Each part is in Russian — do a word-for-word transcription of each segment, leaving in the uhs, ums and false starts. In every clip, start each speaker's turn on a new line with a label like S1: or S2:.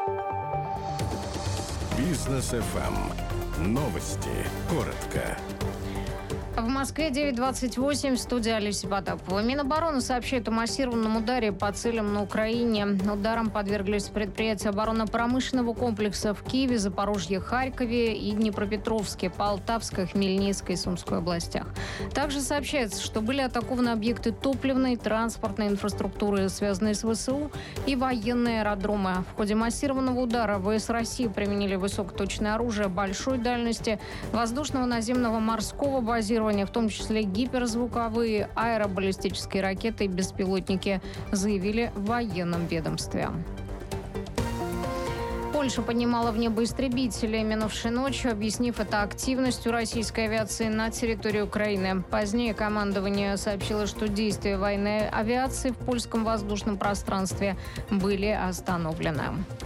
S1: Бизнес эф эм. Новости. Коротко.
S2: В Москве девять двадцать восемь, в студии Олеся Потапова. Минобороны сообщает о массированном ударе по целям на Украине. Ударом подверглись предприятия оборонно-промышленного комплекса в Киеве, Запорожье, Харькове и Днепропетровске, Полтавской, Хмельницкой и Сумской областях. Также сообщается, что были атакованы объекты топливной, транспортной инфраструктуры, связанные с вэ эс у, и военные аэродромы. В ходе массированного удара ВС России применили высокоточное оружие большой дальности, воздушного, наземного, морского базирования, в том числе гиперзвуковые, аэробаллистические ракеты и беспилотники, заявили в военном ведомстве. Польша поднимала в небо истребители минувшей ночью, объяснив это активностью российской авиации на территории Украины. Позднее командование сообщило, что действия военной авиации в польском воздушном пространстве были остановлены.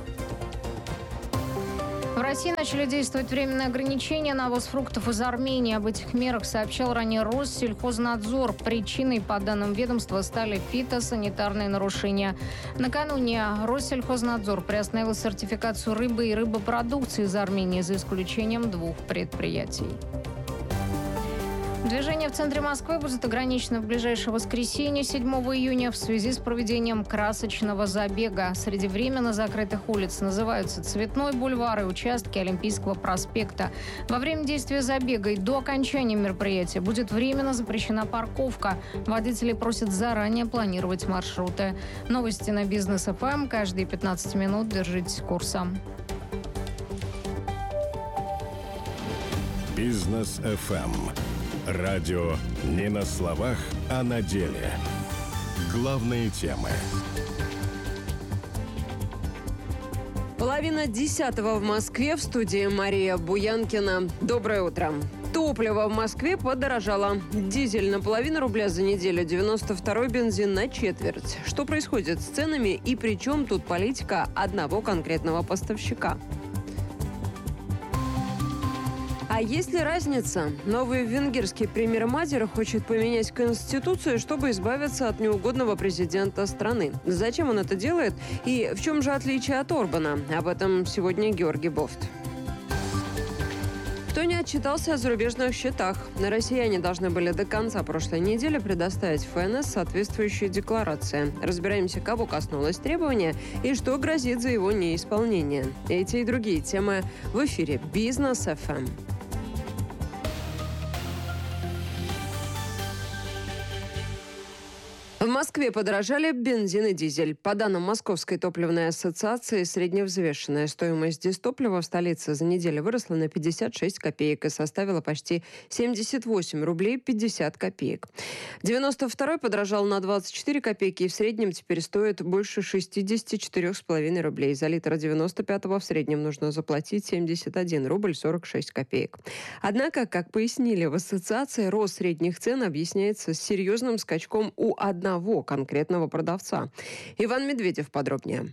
S2: В России начали действовать временные ограничения на ввоз фруктов из Армении. Об этих мерах сообщал ранее Россельхознадзор. Причиной, по данным ведомства, стали фитосанитарные нарушения. Накануне Россельхознадзор приостановил сертификацию рыбы и рыбопродукции из Армении, за исключением двух предприятий. Движение в центре Москвы будет ограничено в ближайшее воскресенье, седьмого июня, в связи с проведением красочного забега. Среди временно закрытых улиц называются Цветной бульвар и участки Олимпийского проспекта. Во время действия забега и до окончания мероприятия будет временно запрещена парковка. Водители просят заранее планировать маршруты. Новости на Бизнес эф эм. Каждые пятнадцать минут держитесь курса.
S1: Бизнес эф эм. Радио не на словах, а на деле. Главные темы.
S3: Половина десятого в Москве, в студии Мария Буянкина. Доброе утро. Топливо в Москве подорожало. Дизель на половину рубля за неделю, девяносто второй бензин на четверть. Что происходит с ценами и при чем тут политика одного конкретного поставщика? А есть ли разница? Новый венгерский премьер Мадер хочет поменять конституцию, чтобы избавиться от неугодного президента страны. Зачем он это делает? И в чем же отличие от Орбана? Об этом сегодня Георгий Бофт. Кто не отчитался о зарубежных счетах? Россияне должны были до конца прошлой недели предоставить эф эн эс соответствующие декларации. Разбираемся, кого коснулось требования и что грозит за его неисполнение. Эти и другие темы в эфире Бизнес эф эм. В Москве подорожали бензин и дизель. По данным Московской топливной ассоциации, средневзвешенная стоимость дистоплива в столице за неделю выросла на пятьдесят шесть копеек и составила почти семьдесят восемь рублей пятьдесят копеек. девяносто второй подорожал на двадцать четыре копейки и в среднем теперь стоит больше шестьдесят четыре с половиной рублей. За литр девяносто пятого в среднем нужно заплатить семьдесят один рубль сорок шесть копеек. Однако, как пояснили в ассоциации, рост средних цен объясняется серьезным скачком у одного конкретного продавца. Иван Медведев подробнее.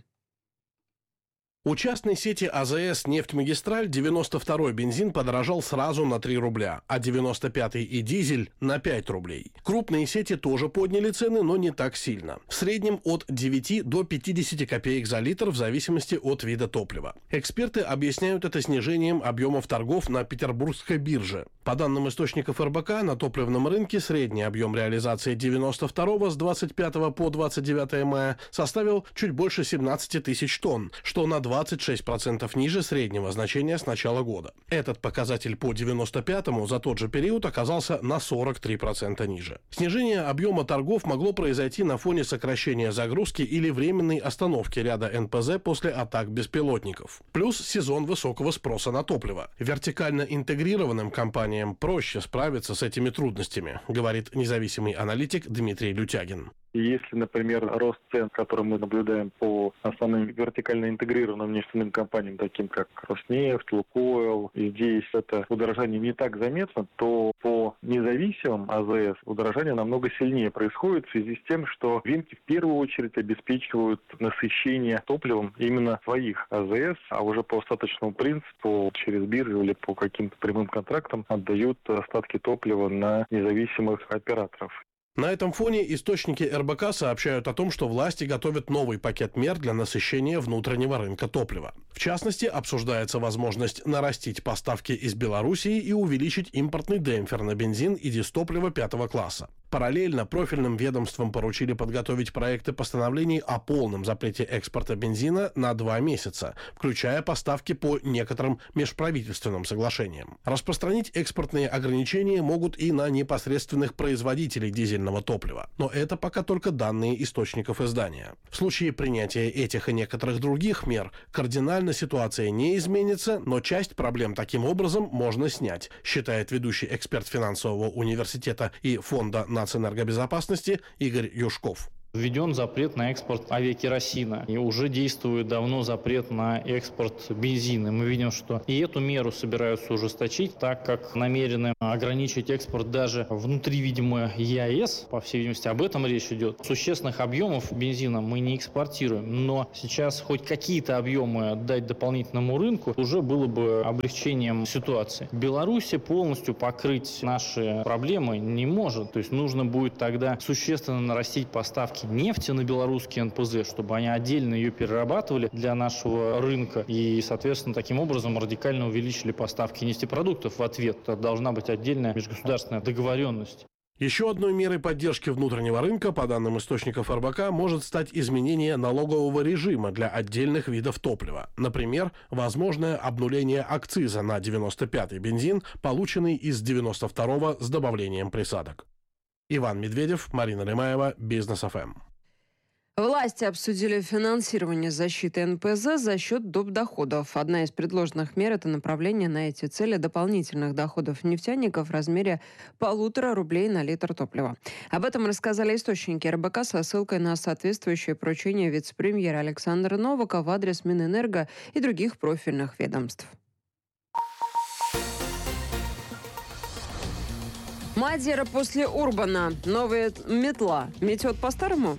S4: У частной сети а зэ эс «Нефтьмагистраль» девяносто второй бензин подорожал сразу на три рубля, а девяносто пятый и дизель на пять рублей. Крупные сети тоже подняли цены, но не так сильно. В среднем от девяти до пятидесяти копеек за литр в зависимости от вида топлива. Эксперты объясняют это снижением объемов торгов на Петербургской бирже. По данным источников эр бэ ка, на топливном рынке средний объем реализации девяносто второго с двадцать пятого по двадцать девятое мая составил чуть больше семнадцати тысяч тонн, что на двадцать шесть процентов ниже среднего значения с начала года. Этот показатель по девяносто пятому за тот же период оказался на сорок три процента ниже. Снижение объема торгов могло произойти на фоне сокращения загрузки или временной остановки ряда эн пэ зэ после атак беспилотников. Плюс сезон высокого спроса на топливо. Вертикально интегрированным компаниям проще справиться с этими трудностями, говорит независимый аналитик Дмитрий Лютягин.
S5: Если, например, рост цен, который мы наблюдаем по основным вертикально интегрированным нефтяным компаниям, таким как Роснефть, Лукойл, и здесь это удорожание не так заметно, то по независимым а зэ эс удорожание намного сильнее происходит в связи с тем, что рынки в первую очередь обеспечивают насыщение топливом именно своих а зэ эс, а уже по остаточному принципу через биржу или по каким-то прямым контрактам отдают остатки топлива на независимых операторов.
S4: На этом фоне источники эр бэ ка сообщают о том, что власти готовят новый пакет мер для насыщения внутреннего рынка топлива. В частности, обсуждается возможность нарастить поставки из Белоруссии и увеличить импортный демпфер на бензин и дизтопливо пятого класса. Параллельно профильным ведомствам поручили подготовить проекты постановлений о полном запрете экспорта бензина на два месяца, включая поставки по некоторым межправительственным соглашениям. Распространить экспортные ограничения могут и на непосредственных производителей дизельного топлива. Но это пока только данные источников издания. В случае принятия этих и некоторых других мер кардинально ситуация не изменится, но часть проблем таким образом можно снять, считает ведущий эксперт финансового университета и фонда нацэнергобезопасности Игорь Юшков.
S6: Введен запрет на экспорт авиакеросина. И уже действует давно запрет на экспорт бензина. Мы видим, что и эту меру собираются ужесточить, так как намерены ограничить экспорт даже внутри, видимо, е а эс. По всей видимости, об этом речь идет. Существенных объемов бензина мы не экспортируем. Но сейчас хоть какие-то объемы отдать дополнительному рынку уже было бы облегчением ситуации. Беларусь полностью покрыть наши проблемы не может. То есть нужно будет тогда существенно нарастить поставки нефти на белорусский эн пэ зэ, чтобы они отдельно ее перерабатывали для нашего рынка и, соответственно, таким образом радикально увеличили поставки нефтепродуктов в ответ. Это должна быть отдельная межгосударственная договоренность.
S4: Еще одной мерой поддержки внутреннего рынка, по данным источников эр бэ ка, может стать изменение налогового режима для отдельных видов топлива. Например, возможное обнуление акциза на девяносто пятый бензин, полученный из девяносто второго с добавлением присадок. Иван Медведев, Марина Лемаева, Бизнес эф эм.
S3: Власти обсудили финансирование защиты эн пэ зэ за счет доп. Доходов. Одна из предложенных мер – это направление на эти цели дополнительных доходов нефтяников в размере полутора рублей на литр топлива. Об этом рассказали источники эр бэ ка со ссылкой на соответствующее поручение вице-премьера Александра Новака в адрес Минэнерго и других профильных ведомств. Мадера после Урбана. Новая метла метет по-старому?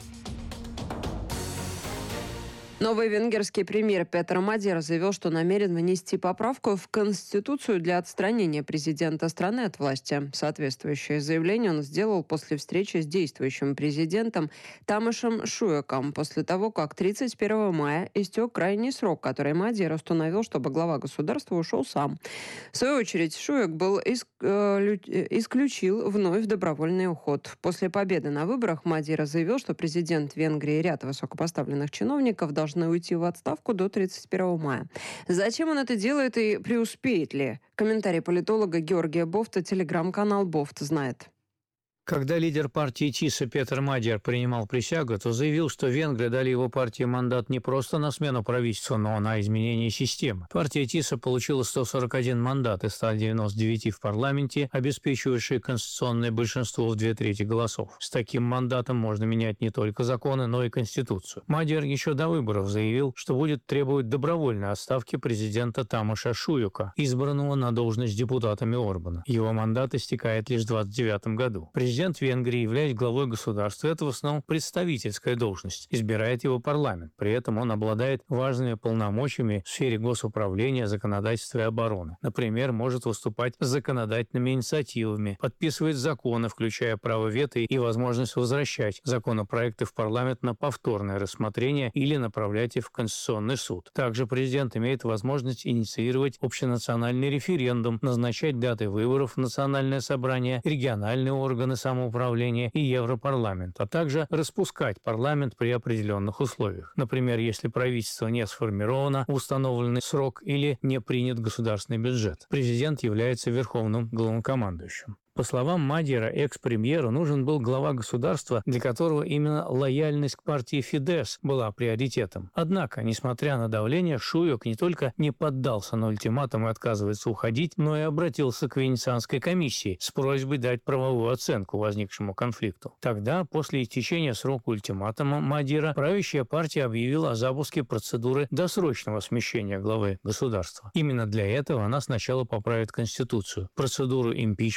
S3: Новый венгерский премьер Петър Мадера заявил, что намерен внести поправку в Конституцию для отстранения президента страны от власти. Соответствующее заявление он сделал после встречи с действующим президентом Тамашем Шуеком, после того, как тридцать первого мая истек крайний срок, который Мадера установил, чтобы глава государства ушел сам. В свою очередь, Шуек был иск, э, исключил вновь добровольный уход. После победы на выборах Мадера заявил, что президент Венгрии и ряд высокопоставленных чиновников должны уйти в отставку до тридцать первого мая. Зачем он это делает и преуспеет ли? Комментарий политолога Георгия Бофта, телеграм-канал Бофт знает.
S7: Когда лидер партии ТИСА Петър Мадер принимал присягу, то заявил, что венгры дали его партии мандат не просто на смену правительства, но на изменение системы. Партия ТИСА получила сто сорок один мандат из ста девяноста девяти в парламенте, обеспечивающие конституционное большинство в две трети голосов. С таким мандатом можно менять не только законы, но и Конституцию. Мадер еще до выборов заявил, что будет требовать добровольной отставки президента Тамаша Шуека, избранного на должность депутатами Орбана. Его мандат истекает лишь в двадцать девятом году. Президент Венгрии, являясь главой государства, это в основном представительская должность. Избирает его парламент. При этом он обладает важными полномочиями в сфере госуправления, законодательства и обороны. Например, может выступать с законодательными инициативами, подписывать законы, включая право вето и возможность возвращать законопроекты в парламент на повторное рассмотрение или направлять их в Конституционный суд. Также президент имеет возможность инициировать общенациональный референдум, назначать даты выборов в национальное собрание, региональные органы самоуправления и Европарламент, а также распускать парламент при определенных условиях. Например, если правительство не сформировано в установленный срок или не принят государственный бюджет. Президент является верховным главнокомандующим. По словам Мадера, экс-премьеру нужен был глава государства, для которого именно лояльность к партии Фидesz была приоритетом. Однако, несмотря на давление, Шуек не только не поддался на ультиматум и отказывается уходить, но и обратился к Венецианской комиссии с просьбой дать правовую оценку возникшему конфликту. Тогда, после истечения срока ультиматума Мадера, правящая партия объявила о запуске процедуры досрочного смещения главы государства. Именно для этого она сначала поправит Конституцию. Процедуру импичмента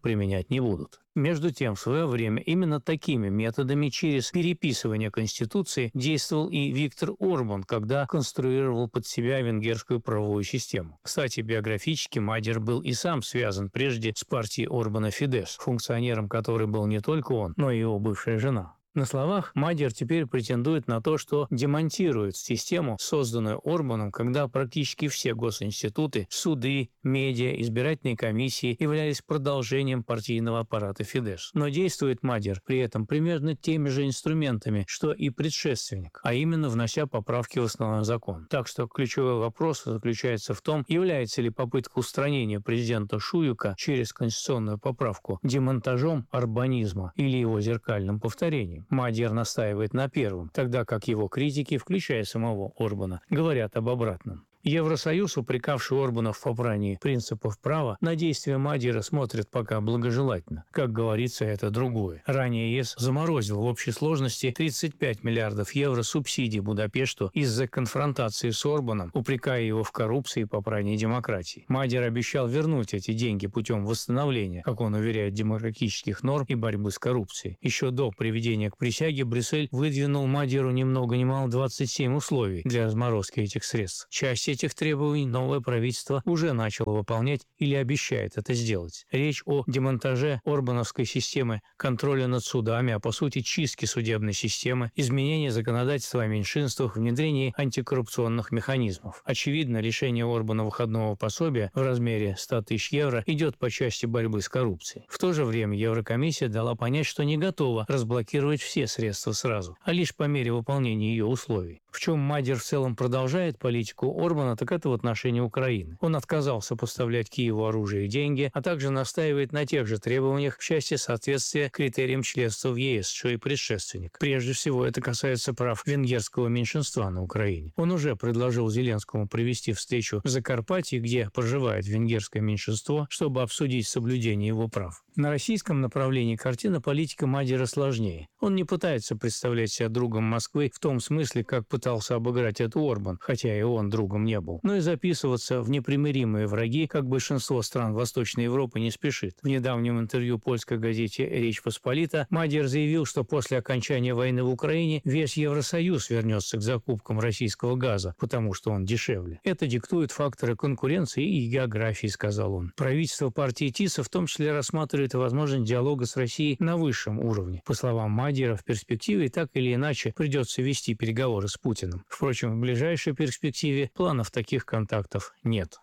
S7: применять не будут. Между тем, в свое время именно такими методами через переписывание Конституции действовал и Виктор Орбан, когда конструировал под себя венгерскую правовую систему. Кстати, биографически Мадер был и сам связан прежде с партией Орбана Фидеш, функционером которой был не только он, но и его бывшая жена. На словах Мадер теперь претендует на то, что демонтирует систему, созданную Орбаном, когда практически все госинституты, суды, медиа, избирательные комиссии являлись продолжением партийного аппарата Фидеш. Но действует Мадер при этом примерно теми же инструментами, что и предшественник, а именно внося поправки в основной закон. Так что ключевой вопрос заключается в том, является ли попытка устранения президента Шуюка через конституционную поправку демонтажом орбанизма или его зеркальным повторением. Мадер настаивает на первом, тогда как его критики, включая самого Орбана, говорят об обратном. Евросоюз, упрекавший Орбана в попрании принципов права, на действия Мадера смотрит пока благожелательно. Как говорится, это другое. Ранее ЕС заморозил в общей сложности тридцать пять миллиардов евро субсидий Будапешту из-за конфронтации с Орбаном, упрекая его в коррупции и попрании демократии. Мадер обещал вернуть эти деньги путем восстановления, как он уверяет, демократических норм и борьбы с коррупцией. Еще до приведения к присяге Брюссель выдвинул Мадеру ни много ни мало двадцать семь условий для разморозки этих средств. Часть этих требований новое правительство уже начало выполнять или обещает это сделать. Речь о демонтаже орбановской системы контроля над судами, а по сути чистки судебной системы, изменении законодательства о меньшинствах, внедрении антикоррупционных механизмов. Очевидно, лишение Орбана выходного пособия в размере ста тысяч евро идет по части борьбы с коррупцией. В то же время Еврокомиссия дала понять, что не готова разблокировать все средства сразу, а лишь по мере выполнения ее условий. В чем Мадер в целом продолжает политику Орбана, так это в отношении Украины. Он отказался поставлять Киеву оружие и деньги, а также настаивает на тех же требованиях в части соответствия критериям членства в ЕС, что и предшественник. Прежде всего, это касается прав венгерского меньшинства на Украине. Он уже предложил Зеленскому провести встречу в Закарпатье, где проживает венгерское меньшинство, чтобы обсудить соблюдение его прав. На российском направлении картина политика Мадера сложнее. Он не пытается представлять себя другом Москвы в том смысле, как пытался обыграть это Орбан, хотя и он другом не был, но и записываться в непримиримые враги, как большинство стран Восточной Европы, не спешит. В недавнем интервью польской газете «Речь Посполита» Мадер заявил, что после окончания войны в Украине весь Евросоюз вернется к закупкам российского газа, потому что он дешевле. Это диктуют факторы конкуренции и географии, сказал он. Правительство партии ТИСа в том числе рассматривает возможность диалога с Россией на высшем уровне. По словам Мадера, в перспективе так или иначе придется вести переговоры с Путиным. Впрочем, в ближайшей перспективе планов таких контактов нет.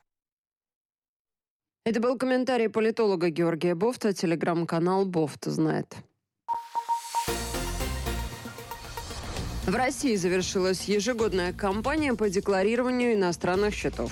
S3: Это был комментарий политолога Георгия Бофта, телеграм-канал «Бофт знает». В России завершилась ежегодная кампания по декларированию иностранных счетов.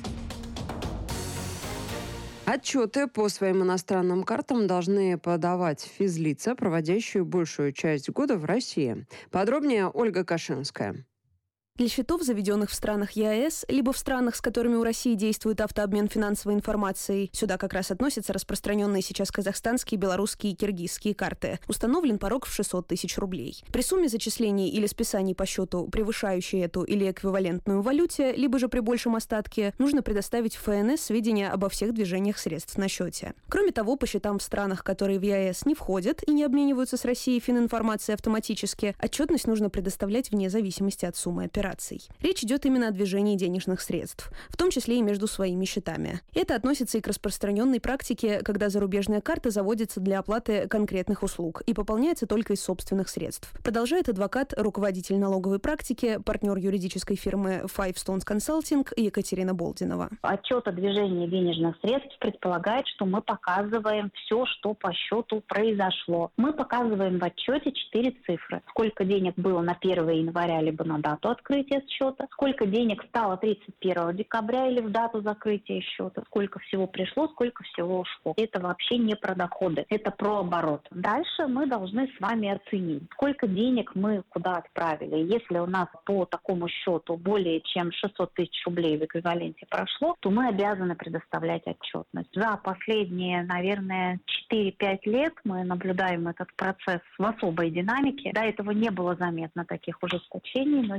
S3: Отчеты по своим иностранным картам должны подавать физлица, проводящие большую часть года в России. Подробнее Ольга Кашинская.
S8: Для счетов, заведенных в странах ЕАЭС, либо в странах, с которыми у России действует автообмен финансовой информацией, сюда как раз относятся распространенные сейчас казахстанские, белорусские и киргизские карты, установлен порог в шестьсот тысяч рублей. При сумме зачислений или списаний по счету, превышающей эту или эквивалентную валюте, либо же при большем остатке, нужно предоставить в ФНС сведения обо всех движениях средств на счете. Кроме того, по счетам в странах, которые в ЕАЭС не входят и не обмениваются с Россией фининформацией автоматически, отчетность нужно предоставлять вне зависимости от суммы операций. Речь идет именно о движении денежных средств, в том числе и между своими счетами. Это относится и к распространенной практике, когда зарубежная карта заводится для оплаты конкретных услуг и пополняется только из собственных средств. Продолжает адвокат, руководитель налоговой практики, партнер юридической фирмы Five Stones Consulting Екатерина Болдинова.
S9: Отчет о движении денежных средств предполагает, что мы показываем все, что по счету произошло. Мы показываем в отчете четыре цифры. Сколько денег было на первое января, либо на дату открытия счета, сколько денег стало тридцать первого декабря или в дату закрытия счета, сколько всего пришло, сколько всего ушло. Это вообще не про доходы, это про оборот. Дальше мы должны с вами оценить, сколько денег мы куда отправили. Если у нас по такому счету более чем шестьсот тысяч рублей в эквиваленте прошло, то мы обязаны предоставлять отчетность. За последние, наверное, четыре-пять лет мы наблюдаем этот процесс в особой динамике. До этого не было заметно таких ужесточений, но сейчас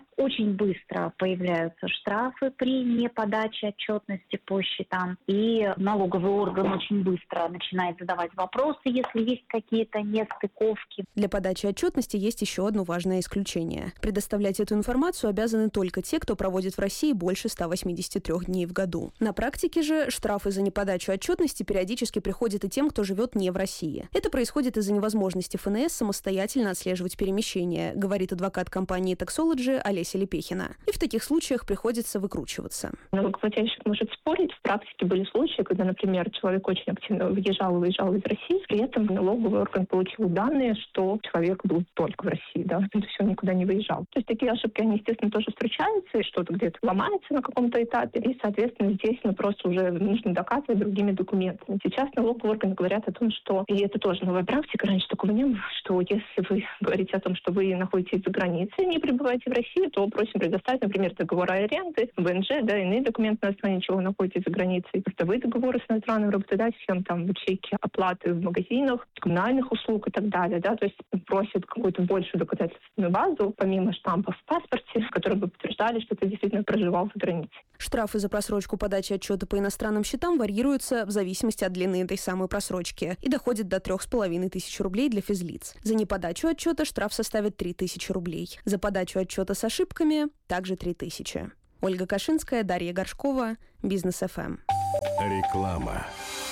S9: Очень быстро появляются штрафы при неподаче отчетности по счетам. И налоговый орган очень быстро начинает задавать вопросы, если есть какие-то нестыковки.
S8: Для подачи отчетности есть еще одно важное исключение. Предоставлять эту информацию обязаны только те, кто проводит в России больше ста восьмидесяти трёх дней в году. На практике же штрафы за неподачу отчетности периодически приходят и тем, кто живет не в России. Это происходит из-за невозможности эф эн эс самостоятельно отслеживать перемещения, говорит адвокат компании Taxology Олеся Лепехина. И в таких случаях приходится выкручиваться.
S10: Налогоплательщик может спорить. В практике были случаи, когда, например, человек очень активно въезжал и выезжал из России, при этом налоговый орган получил данные, что человек был только в России, да, то есть он никуда не выезжал. То есть такие ошибки, они, естественно, тоже встречаются, и что-то где-то ломается на каком-то этапе, и, соответственно, здесь ну, просто уже нужно доказывать другими документами. Сейчас налоговые органы говорят о том, что, и это тоже новая практика, раньше такого не было, что если вы говорите о том, что вы находитесь за границей, не пребываете в России, то просим предоставить, например, договор аренды, вэ эн жэ, да, иные документы, на основании чего вы находитесь за границей, трудовые договоры с иностранным работодателем, там, чеки оплаты в магазинах, коммунальных услуг и так далее, да, то есть просят какую-то большую доказательственную базу, помимо штампов в паспорте, которые бы подтверждали, что ты действительно проживал за границей.
S8: Штрафы за просрочку подачи отчета по иностранным счетам варьируются в зависимости от длины этой самой просрочки и доходят до трех с половиной тысяч рублей для физлиц. За неподачу отчета штраф составит три тысячи рублей. За подачу отчета с ошибками также три тысячи. Ольга Кашинская, Дарья Горшкова, Бизнес эф эм.
S1: Реклама.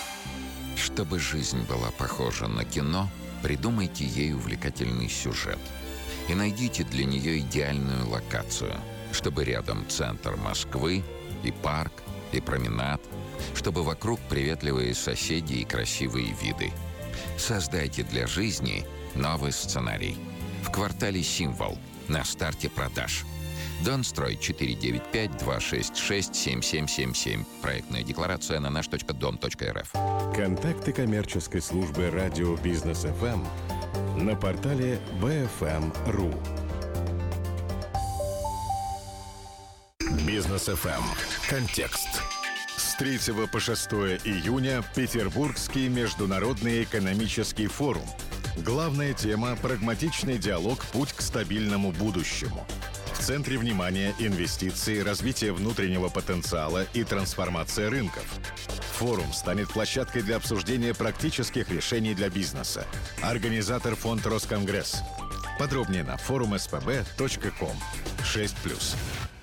S11: Чтобы жизнь была похожа на кино, придумайте ей увлекательный сюжет и найдите для нее идеальную локацию, чтобы рядом центр Москвы, и парк, и променад, чтобы вокруг приветливые соседи и красивые виды. Создайте для жизни новый сценарий. В квартале «Символ» на старте продаж. Донстрой четыре девять пять два шесть шесть семь семь семь семь. Проектная декларация на наш точка дом точка эр эф.
S1: Контакты коммерческой службы радио Бизнес эф эм на портале бэ эф эм точка ру. Бизнес эф эм. Контекст. С третьего по шестое июня Петербургский международный экономический форум. Главная тема – прагматичный диалог «Путь к стабильному будущему». В центре внимания инвестиции, развитие внутреннего потенциала и трансформация рынков. Форум станет площадкой для обсуждения практических решений для бизнеса. Организатор фонд «Росконгресс». Подробнее на форум эс пэ бэ точка ком. шесть плюс.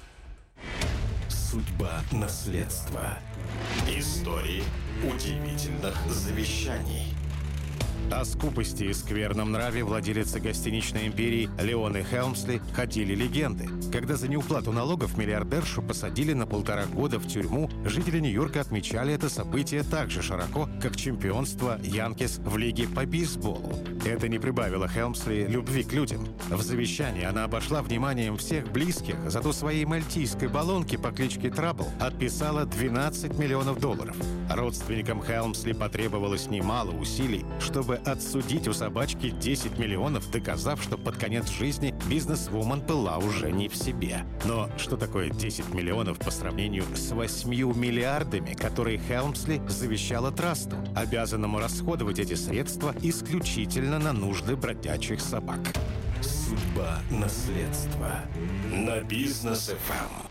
S1: Судьба наследства. Истории удивительных завещаний. О скупости и скверном нраве владелицы гостиничной империи Леоны Хелмсли ходили легенды. Когда за неуплату налогов миллиардершу посадили на полтора года в тюрьму, жители Нью-Йорка отмечали это событие так же широко, как чемпионство Янкис в лиге по бейсболу. Это не прибавило Хелмсли любви к людям. В завещании она обошла вниманием всех близких, зато своей мальтийской баллонке по кличке Трабл отписала двенадцать миллионов долларов. Родственникам Хелмсли потребовалось немало усилий, чтобы отсудить у собачки десять миллионов, доказав, что под конец жизни бизнесвумен была уже не в себе. Но что такое десять миллионов по сравнению с восьмью миллиардами, которые Хелмсли завещала трасту, обязанному расходовать эти средства исключительно на нужды бродячих собак? Судьба наследства на Бизнес эф эм.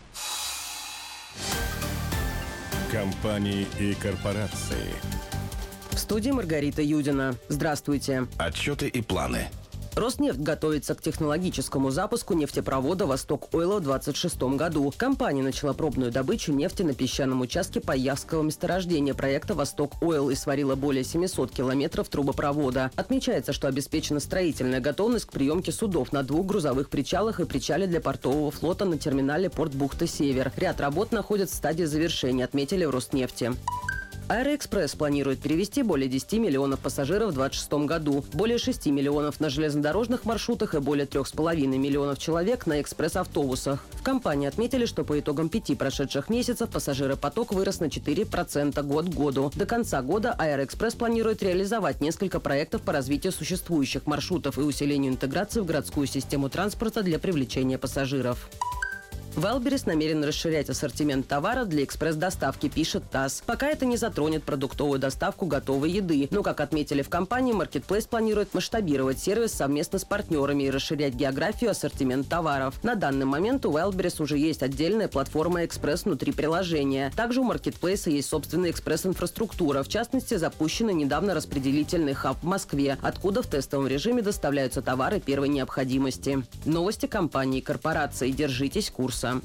S1: Компании и корпорации.
S12: В студии Маргарита Юдина. Здравствуйте.
S1: Отчеты и планы.
S12: Роснефть готовится к технологическому запуску нефтепровода «Восток Ойл» в двадцать шестом году. Компания начала пробную добычу нефти на песчаном участке Паявского месторождения проекта «Восток Ойл» и сварила более семисот километров трубопровода. Отмечается, что обеспечена строительная готовность к приемке судов на двух грузовых причалах и причале для портового флота на терминале порт Бухта-Север. Ряд работ находится в стадии завершения, отметили в Роснефти. Аэроэкспресс планирует перевезти более десяти миллионов пассажиров в двадцать шестом году, более шести миллионов на железнодорожных маршрутах и более трех с половиной миллионов человек на экспресс-автобусах. В компании отметили, что по итогам пяти прошедших месяцев пассажиропоток вырос на четыре процента год к году. До конца года Аэроэкспресс планирует реализовать несколько проектов по развитию существующих маршрутов и усилению интеграции в городскую систему транспорта для привлечения пассажиров. Wildberries намерен расширять ассортимент товара для экспресс-доставки, пишет ТАСС. Пока это не затронет продуктовую доставку готовой еды. Но, как отметили в компании, Marketplace планирует масштабировать сервис совместно с партнерами и расширять географию, ассортимент товаров. На данный момент у Wildberries уже есть отдельная платформа экспресс внутри приложения. Также у Marketplace есть собственная экспресс-инфраструктура. В частности, запущен недавно распределительный хаб в Москве, откуда в тестовом режиме доставляются товары первой необходимости. Новости компании и корпорации. Держитесь курса.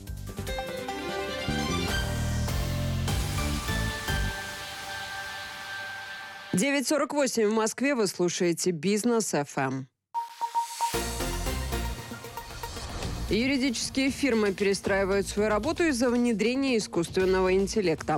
S3: девять сорок восемь в Москве. Вы слушаете Бизнес эф эм. Юридические фирмы перестраивают свою работу из-за внедрения искусственного интеллекта.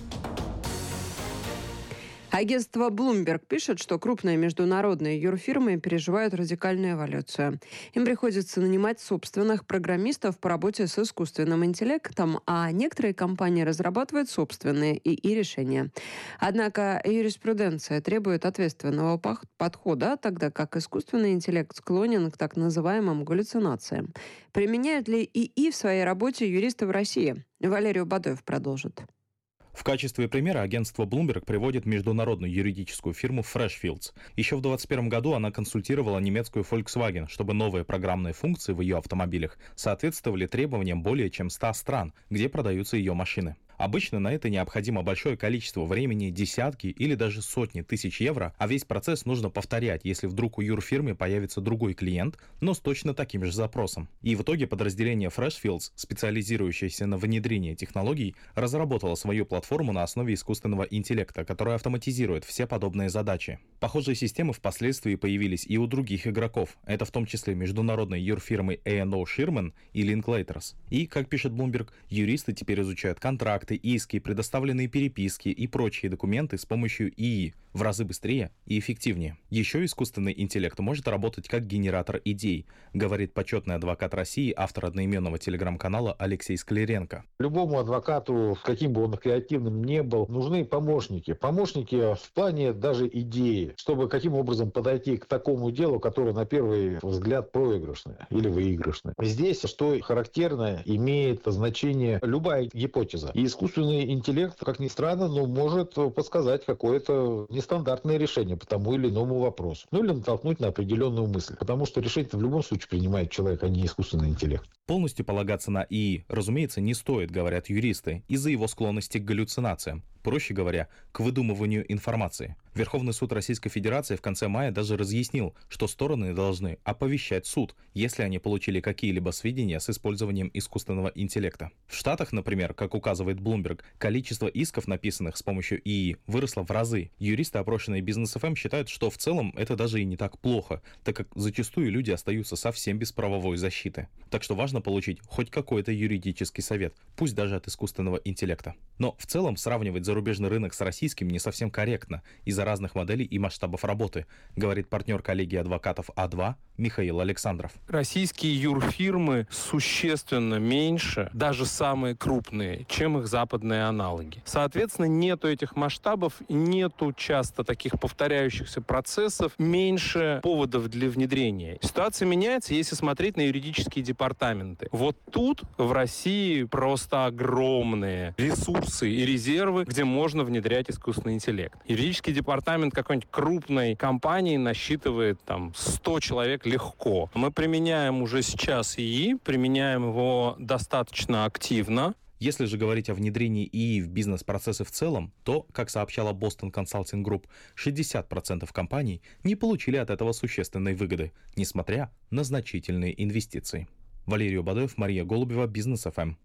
S3: Агентство Bloomberg пишет, что крупные международные юрфирмы переживают радикальную эволюцию. Им приходится нанимать собственных программистов по работе с искусственным интеллектом, а некоторые компании разрабатывают собственные ИИ решения. Однако юриспруденция требует ответственного подхода, тогда как искусственный интеллект склонен к так называемым галлюцинациям. Применяют ли ИИ в своей работе юристы в России? Валерий Бадоев продолжит.
S13: В качестве примера агентство Bloomberg приводит международную юридическую фирму Freshfields. Еще в двадцать первом году она консультировала немецкую Volkswagen, чтобы новые программные функции в ее автомобилях соответствовали требованиям более чем ста стран, где продаются ее машины. Обычно на это необходимо большое количество времени, десятки или даже сотни тысяч евро, а весь процесс нужно повторять, если вдруг у юрфирмы появится другой клиент, но с точно таким же запросом. И в итоге подразделение Freshfields, специализирующееся на внедрении технологий, разработало свою платформу на основе искусственного интеллекта, которая автоматизирует все подобные задачи. Похожие системы впоследствии появились и у других игроков, это в том числе международные юрфирмы эй энд о Shearman и Linklaters. И, как пишет Bloomberg, юристы теперь изучают контракты, иски, предоставленные переписки и прочие документы с помощью ИИ в разы быстрее и эффективнее. Еще искусственный интеллект может работать как генератор идей, говорит почетный адвокат России, автор одноименного телеграм-канала Алексей Скляренко.
S14: Любому адвокату, каким бы он креативным ни был, нужны помощники. Помощники в плане даже идеи, чтобы каким образом подойти к такому делу, которое на первый взгляд проигрышное или выигрышное. Здесь, что характерно, имеет значение любая гипотеза. И искусственный интеллект, как ни странно, но может подсказать какое-то нестандартное решение по тому или иному вопросу. Ну или натолкнуть на определенную мысль. Потому что решение в любом случае принимает человек, а не искусственный интеллект.
S13: Полностью полагаться на ИИ, разумеется, не стоит, говорят юристы, из-за его склонности к галлюцинациям. Проще говоря, к выдумыванию информации. Верховный суд Российской Федерации в конце мая даже разъяснил, что стороны должны оповещать суд, если они получили какие-либо сведения с использованием искусственного интеллекта. В Штатах, например, как указывает Bloomberg, количество исков, написанных с помощью ИИ, выросло в разы. Юристы, опрошенные Бизнес эф эм, считают, что в целом это даже и не так плохо, так как зачастую люди остаются совсем без правовой защиты. Так что важно получить хоть какой-то юридический совет, пусть даже от искусственного интеллекта. Но в целом сравнивать зарубежный рынок с российским не совсем корректно из-за разных моделей и масштабов работы, говорит партнер коллегии адвокатов А два Михаил Александров.
S15: Российские юрфирмы существенно меньше, даже самые крупные, чем их западные аналоги. Соответственно, нету этих масштабов, нету часто таких повторяющихся процессов, меньше поводов для внедрения. Ситуация меняется, если смотреть на юридические департаменты. Вот тут в России просто огромные ресурсы и резервы, где можно внедрять искусственный интеллект. Юридический департамент какой-нибудь крупной компании насчитывает там сто человек легко. Мы применяем уже сейчас ИИ, применяем его достаточно активно.
S13: Если же говорить о внедрении ИИ в бизнес-процессы в целом, то, как сообщала Boston Consulting Group, шестьдесят процентов компаний не получили от этого существенной выгоды, несмотря на значительные инвестиции. Валерий Бадоев, Мария Голубева, Бизнес эф эм.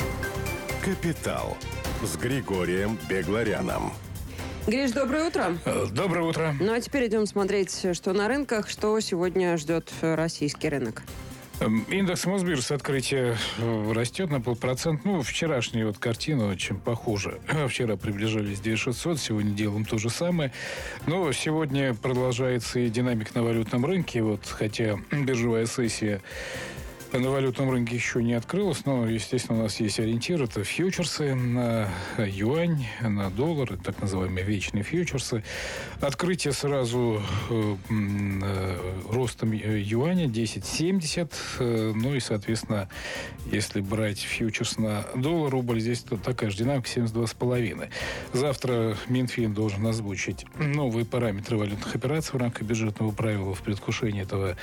S1: Капитал с Григорием Бегларяном.
S3: Гриш, доброе утро.
S16: Доброе утро.
S3: Ну а теперь идем смотреть, что на рынках, что сегодня ждет российский рынок.
S16: Индекс Мосбирс открытие растет на полпроцента. Ну, вчерашняя вот картина очень похожа. Вчера приближались две тысячи шестьсот, сегодня делаем то же самое. Но сегодня продолжается и динамика на валютном рынке. Вот, хотя биржевая сессия на валютном рынке еще не открылась, но, естественно, у нас есть ориентир. Это фьючерсы на юань, на доллар, так называемые вечные фьючерсы. Открытие сразу э, э, ростом юаня десять семьдесят. Э, ну и, соответственно, если брать фьючерс на доллар, рубль, здесь то такая же динамика семьдесят два с половиной. Завтра Минфин должен озвучить новые параметры валютных операций в рамках бюджетного правила в предвкушении этого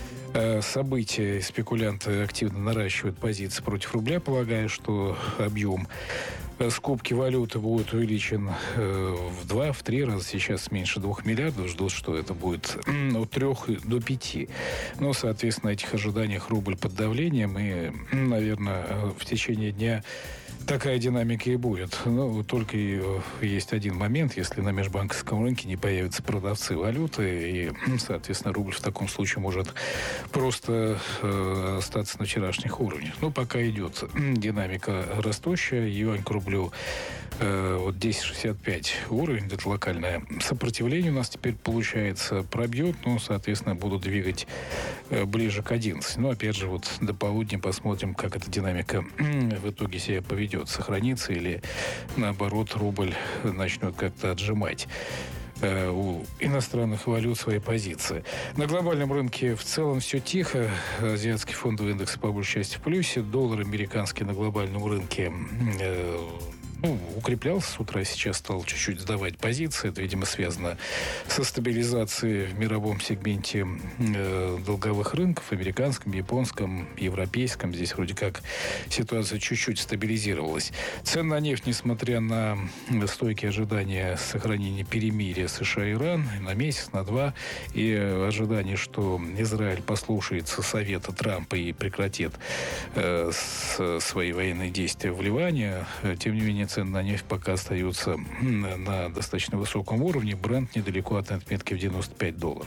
S16: события. Спекулянты активно наращивают позиции против рубля, полагая, что объем скупки валюты будет увеличен в два, в три раза. Сейчас меньше двух миллиардов. Ждут, что это будет от трех до пяти. Но, соответственно, на этих ожиданиях рубль под давлением. И, наверное, в течение дня такая динамика и будет. Но только есть один момент. Если на межбанковском рынке не появятся продавцы валюты, и, соответственно, рубль в таком случае может просто э, остаться на вчерашних уровнях. Но пока идет динамика растущая. Юань к рублю э, вот десять шестьдесят пять уровень. Это локальное сопротивление у нас теперь получается пробьет. Ну, соответственно, будут двигать э, ближе к одиннадцати. Но, опять же, вот до полудня посмотрим, как эта динамика в итоге себя поведет. Сохранится или, наоборот, рубль начнет как-то отжимать э, у иностранных валют свои позиции. На глобальном рынке в целом все тихо. Азиатский фондовый индекс по большей части в плюсе. Доллар американский на глобальном рынке э, ну, укреплялся с утра, сейчас стал чуть-чуть сдавать позиции. Это, видимо, связано со стабилизацией в мировом сегменте э, долговых рынков, американском, японском, европейском. Здесь вроде как ситуация чуть-чуть стабилизировалась. Цены на нефть, несмотря на стойкие ожидания сохранения перемирия США и Иран на месяц, на два, и ожидание, что Израиль послушается совета Трампа и прекратит э, с, свои военные действия в Ливане, тем не менее, цены на нефть пока остаются на достаточно высоком уровне. Брент недалеко от отметки в девяносто пять долларов.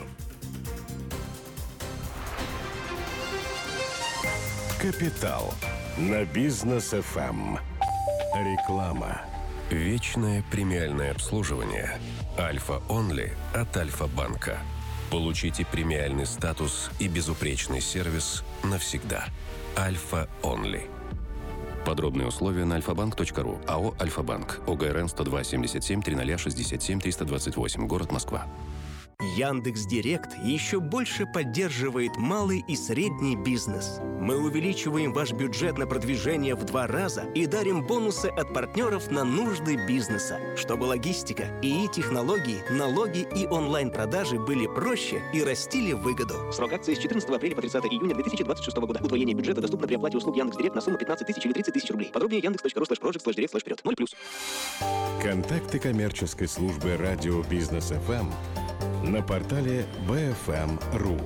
S1: Капитал на Бизнес эф эм. Реклама.
S17: Вечное премиальное обслуживание. Альфа Онли от Альфа-банка. Получите премиальный статус и безупречный сервис навсегда. Альфа Онли. Подробные условия на альфа банк точка ру. АО «Альфа-банк». ОГРН сто два семьдесят семь тридцать шестьдесят семь триста двадцать восемь. Город Москва.
S18: Яндекс.Директ еще больше поддерживает малый и средний бизнес. Мы увеличиваем ваш бюджет на продвижение в два раза и дарим бонусы от партнеров на нужды бизнеса, чтобы логистика, ИИ-технологии, налоги и онлайн-продажи были проще и растили выгоду.
S19: Срок акции с четырнадцатого апреля по тридцатое июня две тысячи двадцать шестого года. Удвоение бюджета доступно при оплате услуг Яндекс.Директ на сумму пятнадцать тысяч или тридцать тысяч рублей. Подробнее яндекс точка ру слэш проджект слэш директ слэш вперед. ноль плюс.
S1: Контакты коммерческой службы радио Бизнес эф эм на портале би эф эм точка ру.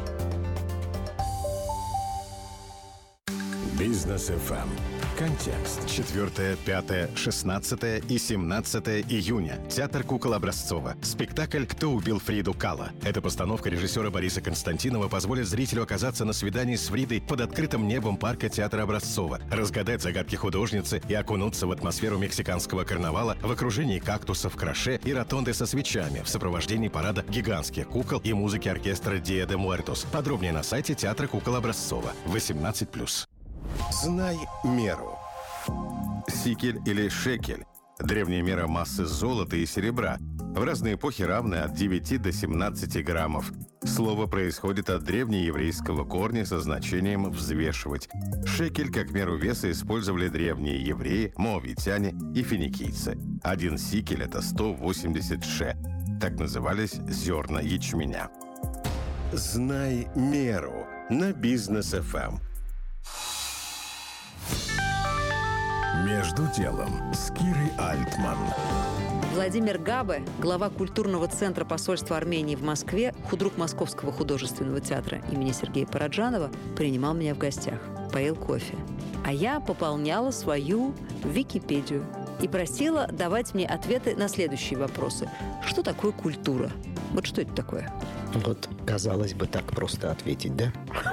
S1: Бизнес эф эм. Контекст. четвёртое, пятое, шестнадцатое и семнадцатое июня. Театр кукол Образцова. Спектакль «Кто убил Фриду Кала». Эта постановка режиссера Бориса Константинова позволит зрителю оказаться на свидании с Фридой под открытым небом парка театра Образцова, разгадать загадки художницы и окунуться в атмосферу мексиканского карнавала в окружении кактусов, краше и ротонды со свечами в сопровождении парада гигантских кукол и музыки оркестра Dia de Muertos. Подробнее на сайте театра кукол Образцова. восемнадцать плюс. Знай меру. Сикель или шекель – древняя мера массы золота и серебра, в разные эпохи равная от девяти до семнадцати граммов. Слово происходит от древнееврейского корня со значением «взвешивать». Шекель как меру веса использовали древние евреи, моавитяне и финикийцы. Один сикель – это сто восемьдесят ше. Так назывались зерна ячменя. Знай меру на Бизнес эф эм. Между делом с Кирой Альтман.
S20: Владимир Габе, глава культурного центра посольства Армении в Москве, худрук Московского художественного театра имени Сергея Параджанова, принимал меня в гостях, поил кофе. А я пополняла свою Википедию и просила давать мне ответы на следующие вопросы. Что такое культура? Вот что это такое?
S21: Вот, казалось бы, так просто ответить, да?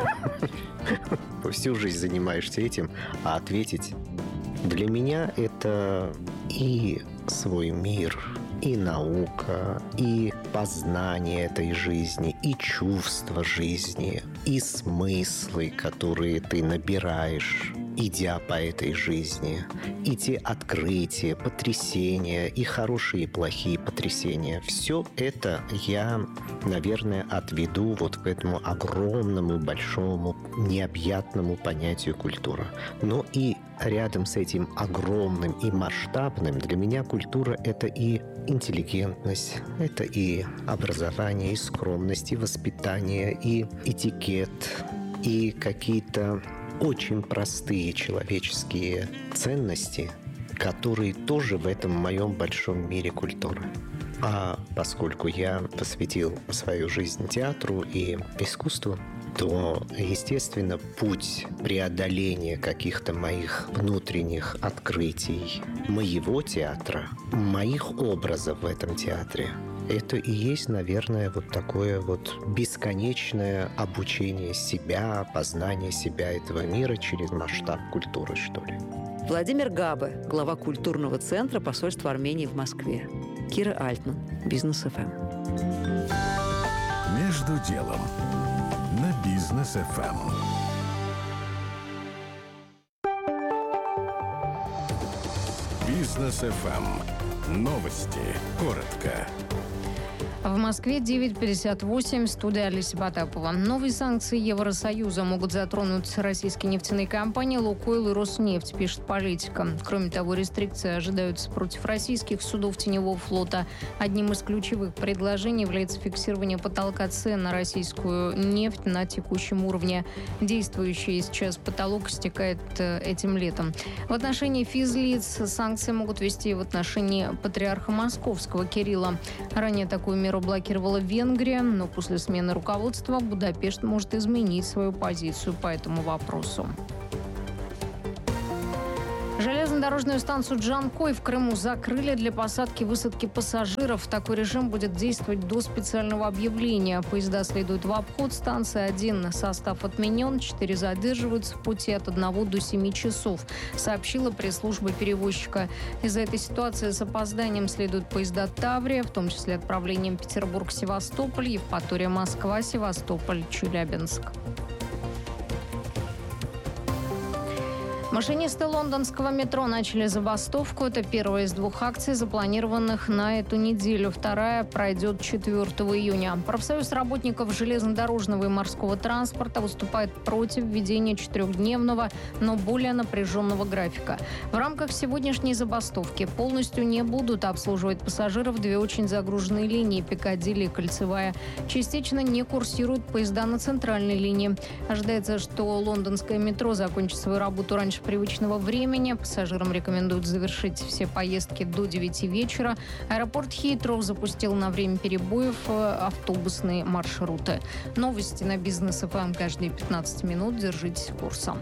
S21: Всю жизнь занимаешься этим, а ответить... Для меня это и свой мир, и наука, и познание этой жизни, и чувство жизни, и смыслы, которые ты набираешь, идя по этой жизни, и те открытия, потрясения, и хорошие, и плохие потрясения. Все это я, наверное, отведу вот к этому огромному, большому, необъятному понятию культура. Но и рядом с этим огромным и масштабным для меня культура — это и интеллигентность, это и образование, и скромность, и воспитание, и этикет, и какие-то очень простые человеческие ценности, которые тоже в этом моем большом мире культуры. А поскольку я посвятил свою жизнь театру и искусству, то, естественно, путь преодоления каких-то моих внутренних открытий моего театра, моих образов в этом театре, это и есть, наверное, вот такое вот бесконечное обучение себя, познание себя, этого мира через масштаб культуры, что ли.
S20: Владимир Габе, глава культурного центра посольства Армении в Москве. Кира Альтман, Бизнес эф эм.
S17: Между делом на Бизнес эф эм. Бизнес эф эм. Новости. Коротко.
S2: В Москве девять пятьдесят восемь, студия Олеся Потапова. Новые санкции Евросоюза могут затронуть российские нефтяные компании «Лукойл» и «Роснефть», пишет «Политика». Кроме того, рестрикции ожидаются против российских судов теневого флота. Одним из ключевых предложений является фиксирование потолка цен на российскую нефть на текущем уровне. Действующий сейчас потолок истекает этим летом. В отношении физлиц санкции могут ввести в отношении патриарха Московского Кирилла. Ранее такую меру блокировала Венгрия, но после смены руководства Будапешт может изменить свою позицию по этому вопросу. Железнодорожную станцию Джанкой в Крыму закрыли для посадки и высадки пассажиров. Такой режим будет действовать до специального объявления. Поезда следуют в обход станции. Один состав отменен, четыре задерживаются в пути от одного до семи часов, сообщила пресс-служба перевозчика. Из-за этой ситуации с опозданием следуют поезда «Таврия», в том числе отправлением Петербург-Севастополь, Евпатория-Москва, Севастополь-Челябинск. Машинисты лондонского метро начали забастовку. Это первая из двух акций, запланированных на эту неделю. Вторая пройдет четвёртого июня. Профсоюз работников железнодорожного и морского транспорта выступает против введения четырехдневного, но более напряженного графика. В рамках сегодняшней забастовки полностью не будут обслуживать пассажиров две очень загруженные линии – Пикадилли и Кольцевая. Частично не курсируют поезда на центральной линии. Ожидается, что лондонское метро закончит свою работу раньше привычного времени. Пассажирам рекомендуют завершить все поездки до девяти вечера. Аэропорт Хитроу запустил на время перебоев автобусные маршруты. Новости на Бизнес эф эм каждые пятнадцать минут. Держитесь курса.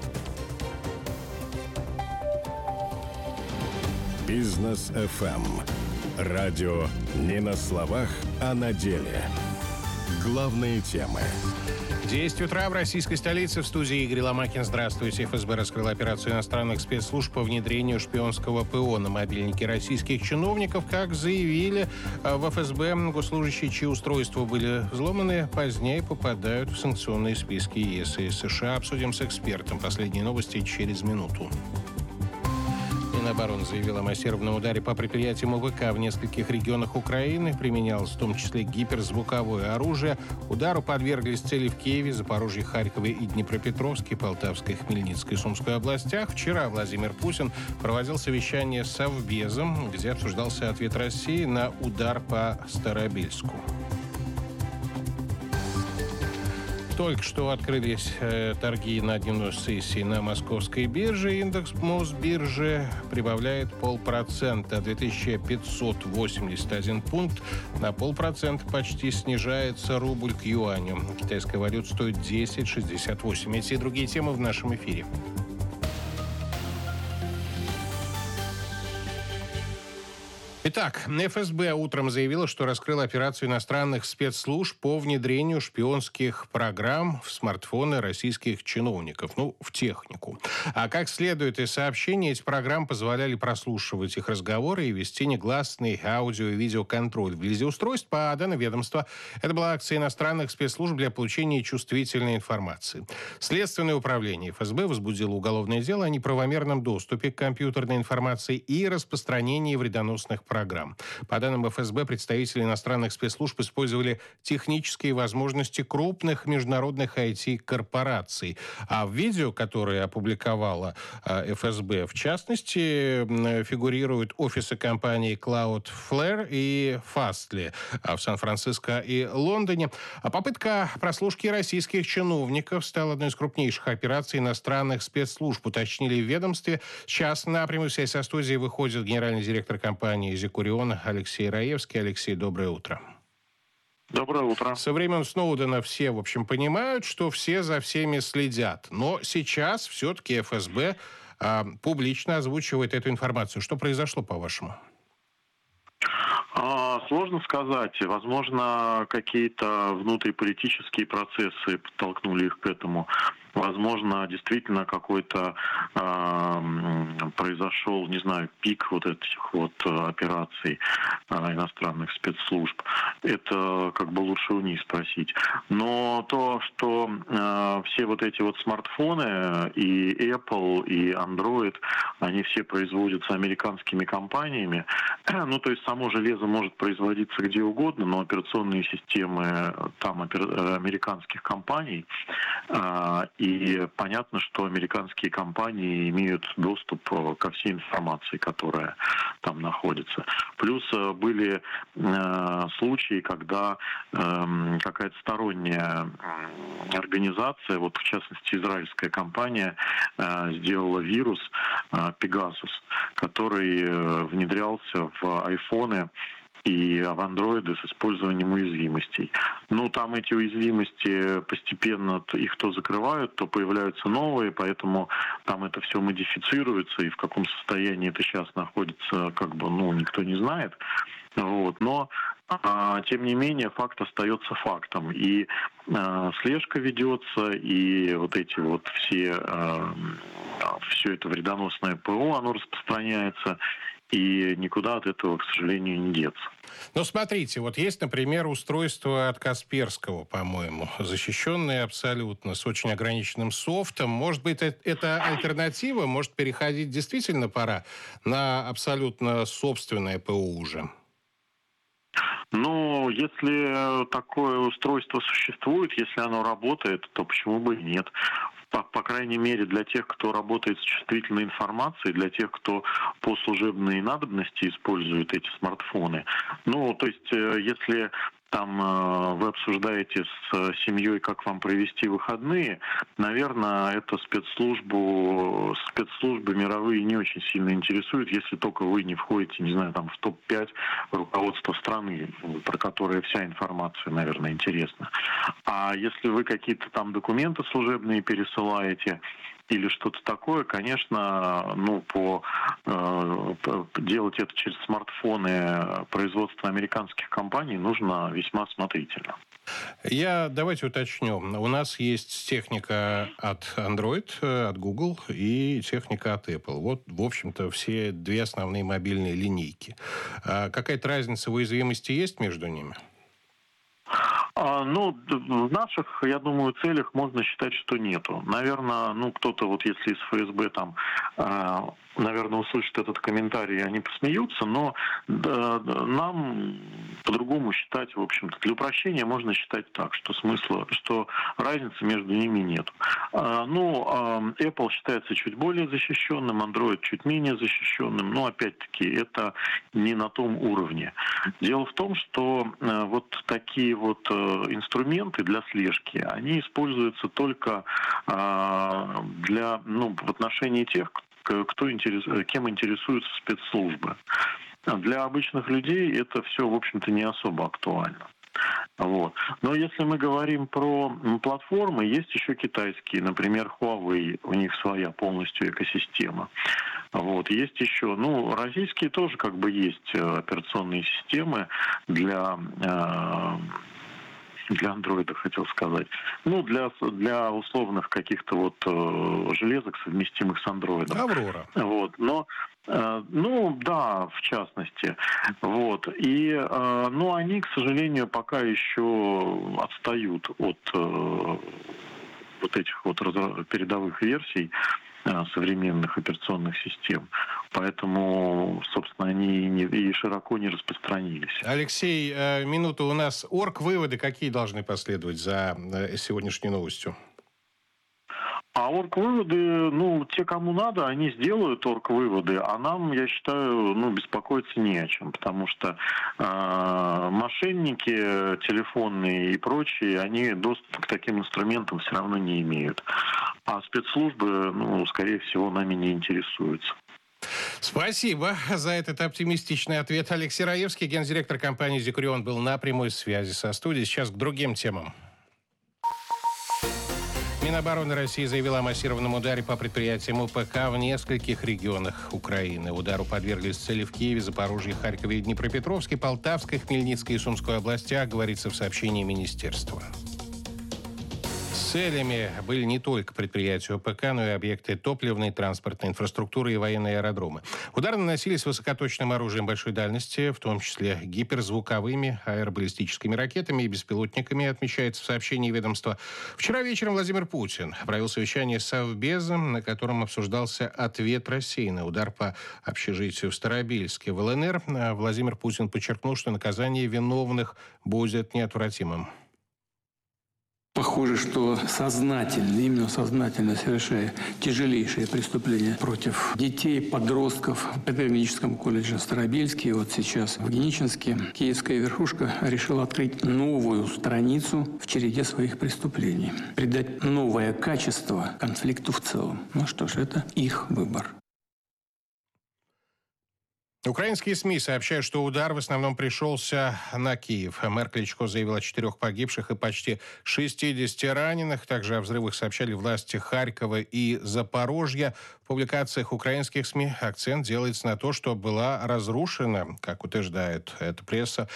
S17: Бизнес эф эм. Радио не на словах, а на деле. Главные темы.
S22: десять утра в российской столице. В студии Игорь Ломакин. Здравствуйте. эф эс бэ раскрыл операцию иностранных спецслужб по внедрению шпионского ПО на мобильники российских чиновников. Как заявили в эф эс бэ, госслужащие, чьи устройства были взломаны, позднее попадают в санкционные списки ЕС и США. Обсудим с экспертом. Последние новости через минуту. Минобороны заявила о массированном ударе по предприятиям о вэ ка в нескольких регионах Украины. Применялось в том числе гиперзвуковое оружие. Удару подверглись цели в Киеве, Запорожье, Харькове и Днепропетровске, Полтавской, Хмельницкой и Сумской областях. Вчера Владимир Путин проводил совещание с Совбезом, где обсуждался ответ России на удар по Старобельску. Только что открылись э, торги на дневной сессии на московской бирже. Индекс Мосбиржи прибавляет полпроцента, две тысячи пятьсот восемьдесят один пункт. На полпроцента почти снижается рубль к юаню. Китайская валюта стоит десять шестьдесят восемь. Эти и другие темы в нашем эфире. Итак, эф эс бэ утром заявила, что раскрыла операцию иностранных спецслужб по внедрению шпионских программ в смартфоны российских чиновников, ну, в технику. А как следует из сообщений, эти программы позволяли прослушивать их разговоры и вести негласный аудио- и видеоконтроль вблизи устройств. По данным ведомства, это была акция иностранных спецслужб для получения чувствительной информации. Следственное управление эф эс бэ возбудило уголовное дело о неправомерном доступе к компьютерной информации и распространении вредоносных программ. программ. По данным эф эс бэ, представители иностранных спецслужб использовали технические возможности крупных международных ай ти-корпораций. А в видео, которое опубликовала эф эс бэ, в частности, фигурируют офисы компаний Cloudflare и Fastly в Сан-Франциско и Лондоне. А попытка прослушки российских чиновников стала одной из крупнейших операций иностранных спецслужб, уточнили в ведомстве. Сейчас на прямую связь со студией выходит генеральный директор компании «Зикурион» Алексей Раевский. Алексей, доброе утро.
S5: Доброе утро.
S22: Со времен Сноудена все, в общем, понимают, что все за всеми следят. Но сейчас все-таки эф эс бэ а, публично озвучивает эту информацию. Что произошло, по-вашему?
S5: Сложно сказать. Возможно, какие-то внутриполитические процессы подтолкнули их к этому. Возможно, действительно какой-то э, произошел, не знаю, пик вот этих вот операций э, иностранных спецслужб. Это как бы лучше у них спросить. Но то, что э, все вот эти вот смартфоны, и Apple, и Android, они все производятся американскими компаниями. Ну, то есть само железо может производиться где угодно, но операционные системы там американских компаний. Э, И понятно, что американские компании имеют доступ ко всей информации, которая там находится. Плюс были э, случаи, когда э, какая-то сторонняя организация, вот в частности израильская компания, э, сделала вирус э, Pegasus, который э, внедрялся в айфоны и в андроиды с использованием уязвимостей. Ну, там эти уязвимости постепенно, их то закрывают, то появляются новые, поэтому там это все модифицируется, и в каком состоянии это сейчас находится, как бы, ну, никто не знает. Вот. Но, а, тем не менее, факт остается фактом. И а, слежка ведется, и вот эти вот все, а, все это вредоносное ПО, оно распространяется, и никуда от этого, к сожалению, не деться.
S22: Ну, смотрите, вот есть, например, устройство от Касперского, по-моему, защищенное абсолютно, с очень ограниченным софтом. Может быть, это альтернатива? Может, переходить действительно пора на абсолютно собственное ПО уже?
S5: Ну, если такое устройство существует, если оно работает, то почему бы и нет? По, по крайней мере, для тех, кто работает с чувствительной информацией, для тех, кто по служебной надобности использует эти смартфоны. Ну, то есть, если там э, вы обсуждаете с семьей, как вам провести выходные, наверное, это спецслужбу, спецслужбы мировые не очень сильно интересуют, если только вы не входите, не знаю, там в топ пять руководства страны, про которые вся информация, наверное, интересна. А если вы какие-то там документы служебные пересылаете, или что-то такое, конечно, ну, по, э, делать это через смартфоны производства американских компаний нужно весьма осмотрительно.
S22: Я, давайте уточню. У нас есть техника от Android, от Google, и техника от Apple. Вот, в общем-то, все две основные мобильные линейки. А какая-то разница в уязвимости есть между ними?
S5: А, ну, в наших, я думаю, целях можно считать, что нету. Наверное, ну, кто-то, вот если из эф эс бэ там, э, наверное, услышит этот комментарий, они посмеются, но да, нам по-другому считать, в общем-то, для упрощения можно считать так, что смысла, что разницы между ними нет. А, ну, э, Apple считается чуть более защищенным, Android чуть менее защищенным, но, опять-таки, это не на том уровне. Дело в том, что э, вот такие вот э, инструменты для слежки, они используются только э, для, ну, в отношении тех, кто интерес, кем интересуются спецслужбы. Для обычных людей это все, в общем-то, не особо актуально. Вот. Но если мы говорим про платформы, есть еще китайские, например, Huawei, у них своя полностью экосистема. Вот. Есть еще, ну, российские тоже как бы есть операционные системы для... Э, Для андроида, хотел сказать. Ну, для, для условных каких-то вот э, железок, совместимых с андроидом.
S22: Аврора.
S5: Вот. Но, э, ну, да, в частности. Вот. И, э, ну, они, к сожалению, пока еще отстают от э, вот этих вот передовых версий современных операционных систем. Поэтому, собственно, они не, и широко не распространились.
S22: Алексей, минута у нас. Орг-выводы какие должны последовать за сегодняшней новостью?
S5: А орг-выводы, ну, те, кому надо, они сделают орг-выводы, а нам, я считаю, ну, беспокоиться не о чем, потому что э, мошенники телефонные и прочие, они доступ к таким инструментам все равно не имеют. А спецслужбы, ну, скорее всего, нами не интересуются.
S22: Спасибо за этот оптимистичный ответ. Алексей Раевский, гендиректор компании «Зикурион», был на прямой связи со студией. Сейчас к другим темам. Минобороны России заявила о массированном ударе по предприятиям УПК в нескольких регионах Украины. Удару подверглись цели в Киеве, Запорожье, Харькове и Днепропетровске, Полтавской, Хмельницкой и Сумской областях, говорится в сообщении министерства. Целями были не только предприятия ОПК, но и объекты топливной, транспортной инфраструктуры и военные аэродромы. Удары наносились высокоточным оружием большой дальности, в том числе гиперзвуковыми, аэробаллистическими ракетами и беспилотниками, отмечается в сообщении ведомства. Вчера вечером Владимир Путин провел совещание с Совбезом, на котором обсуждался ответ России на удар по общежитию в Старобельске. В ЛНР Владимир Путин подчеркнул, что наказание виновных будет неотвратимым.
S4: Похоже, что сознательно, именно сознательно совершая тяжелейшие преступления против детей, подростков в педагогическом колледже Старобельске, вот сейчас в Геничинске, киевская верхушка решила открыть новую страницу в череде своих преступлений, придать новое качество конфликту в целом. Ну что ж, это их выбор.
S22: Украинские СМИ сообщают, что удар в основном пришелся на Киев. Мэр Кличко заявил о четырех погибших и почти шестидесяти раненых. Также о взрывах сообщали власти Харькова и Запорожья. В публикациях украинских СМИ акцент делается на то, что была разрушена, как утверждает эта пресса,